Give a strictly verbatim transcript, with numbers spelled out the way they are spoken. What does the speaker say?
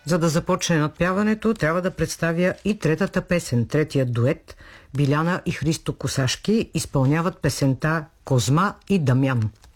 За да започне надпяването, трябва да представя и третата песен, третия дует. Биляна и Христо Косашки изпълняват песента «Козма и Дамян».